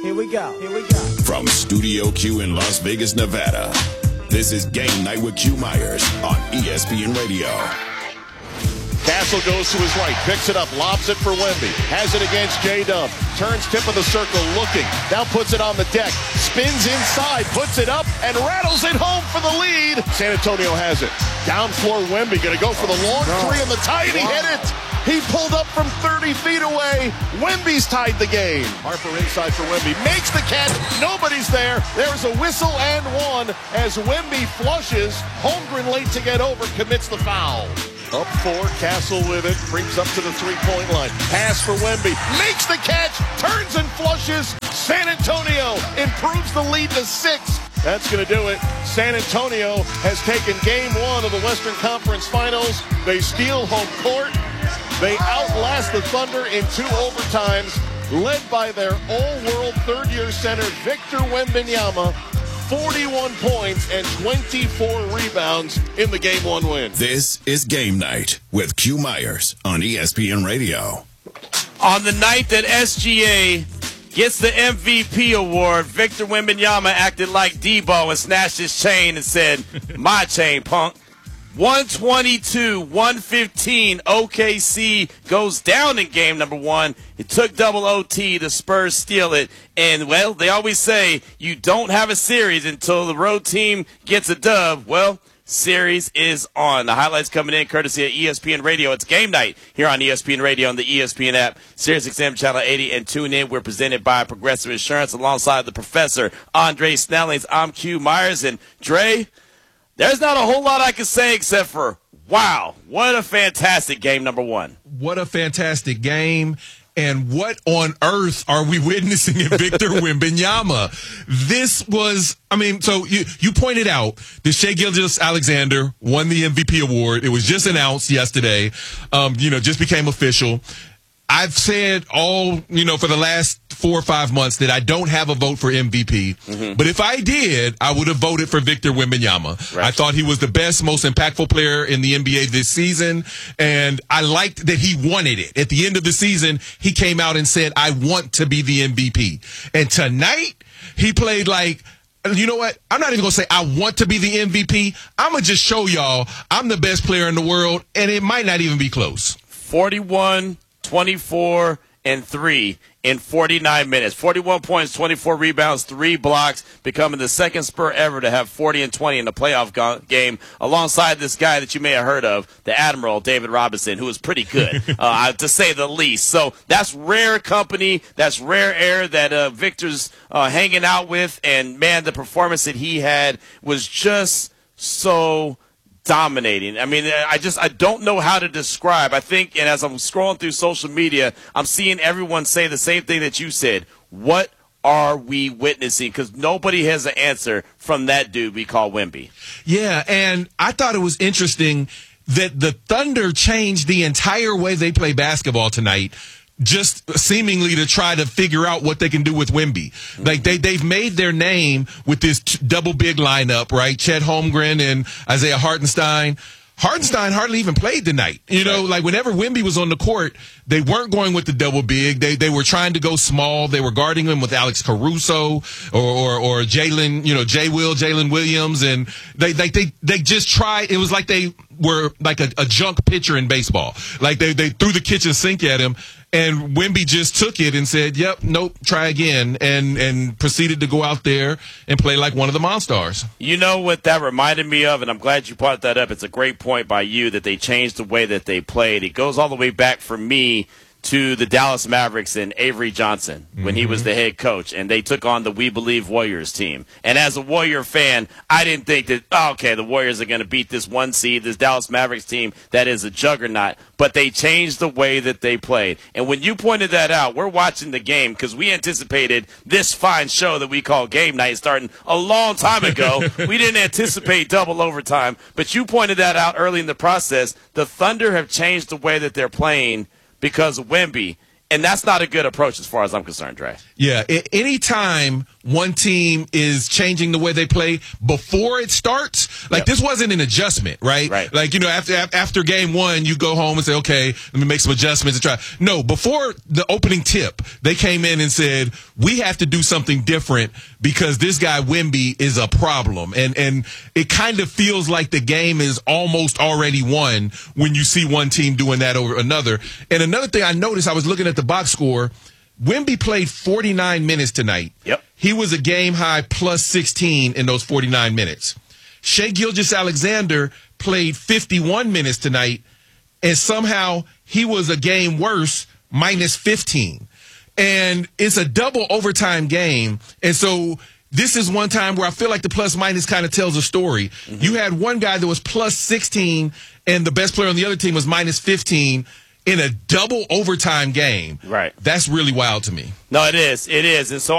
Here we go. From Studio Q in Las Vegas, Nevada, this is Game Night with Q Myers on ESPN Radio. Castle goes to his right, picks it up, lobs it for Wemby, has it against J-Dub, turns tip of the circle, looking, now puts it on the deck, spins inside, puts it up, and rattles it home for the lead. San Antonio has it. Down floor Wemby, gonna go for the long three on the tie, and he hit it. He pulled up from 30 feet away. Wemby's tied the game. Harper inside for Wemby, makes the catch, nobody's there. There's a whistle and one as Wemby flushes. Holmgren late to get over, commits the foul. Up four, Castle with it, creeps up to the three-point line. Pass for Wemby, makes the catch, turns and flushes. San Antonio improves the lead to 6. That's going to do it. San Antonio has taken game one of the Western Conference Finals. They steal home court. They outlast the Thunder in 2 overtimes, led by their all-world third-year center, Victor Wembanyama. 41 points and 24 rebounds in the Game 1 win. This is Game Night with Q Myers on ESPN Radio. On the night that SGA gets the MVP award, Victor Wembanyama acted like Debo and snatched his chain and said, "My chain, punk." 122-115, OKC goes down in game number 1. It took double OT, the Spurs steal it. And, well, they always say you don't have a series until the road team gets a dub. Well, series is on. The highlights coming in courtesy of ESPN Radio. It's Game Night here on ESPN Radio on the ESPN app, SiriusXM Channel 80, and tune in. We're presented by Progressive Insurance alongside the professor, Andre Snellings. I'm Q Myers, and Dre, there's not a whole lot I can say except for, wow, what a fantastic game number 1. What a fantastic game. And what on earth are we witnessing in Victor Wembanyama? This was, so you pointed out that Shai Gilgeous-Alexander won the MVP award. It was just announced yesterday, just became official. I've said for the last 4 or 5 months that I don't have a vote for MVP. Mm-hmm. But if I did, I would have voted for Victor Wembanyama. Right. I thought he was the best, most impactful player in the NBA this season. And I liked that he wanted it. At the end of the season, he came out and said, "I want to be the MVP." And tonight, he played like, you know what? I'm not even going to say I want to be the MVP. I'm going to just show y'all I'm the best player in the world. And it might not even be close. 41, 24, and 3 in 49 minutes. 41 points, 24 rebounds, 3 blocks, becoming the second Spur ever to have 40 and 20 in the playoff game, alongside this guy that you may have heard of, the Admiral, David Robinson, who was pretty good, to say the least. So that's rare company. That's rare air that Victor's hanging out with. And, man, the performance that he had was just so dominating. I don't know how to describe. I think, and as I'm scrolling through social media, I'm seeing everyone say the same thing that you said. What are we witnessing? Because nobody has an answer from that dude we call Wemby. Yeah, and I thought it was interesting that the Thunder changed the entire way they play basketball tonight, just seemingly to try to figure out what they can do with Wemby. Like they've made their name with this double big lineup, right? Chet Holmgren and Isaiah Hartenstein. Hartenstein hardly even played tonight. Like whenever Wemby was on the court, they weren't going with the double big. They were trying to go small. They were guarding him with Alex Caruso or Jalen Williams, and they just tried. It was like they were like a junk pitcher in baseball. Like they threw the kitchen sink at him. And Wemby just took it and said, "Yep, nope, try again," and proceeded to go out there and play like one of the Monstars. You know what that reminded me of, and I'm glad you brought that up. It's a great point by you that they changed the way that they played. It goes all the way back for me to the Dallas Mavericks and Avery Johnson when he was the head coach, and they took on the We Believe Warriors team. And as a Warrior fan, I didn't think that, the Warriors are going to beat this 1 seed, this Dallas Mavericks team that is a juggernaut. But they changed the way that they played. And when you pointed that out, we're watching the game because we anticipated this fine show that we call Game Night starting a long time ago. We didn't anticipate double overtime. But you pointed that out early in the process. The Thunder have changed the way that they're playing because of Wemby. And that's not a good approach as far as I'm concerned, Dre. Yeah, anytime one team is changing the way they play before it starts. Like, this wasn't an adjustment, right? Like, after game one, you go home and say, okay, let me make some adjustments and try. No, before the opening tip, they came in and said, we have to do something different because this guy Wemby is a problem. And it kind of feels like the game is almost already won when you see one team doing that over another. And another thing I noticed, I was looking at the box score, Wemby played 49 minutes tonight. He was a game high plus 16 in those 49 minutes. Shai Gilgeous-Alexander played 51 minutes tonight, and somehow he was a game worse, minus 15. And it's a double overtime game. And so this is one time where I feel like the plus minus kind of tells a story. You had one guy that was plus 16, and the best player on the other team was minus 15. In a double overtime game. That's really wild to me. No, it is. It is. And so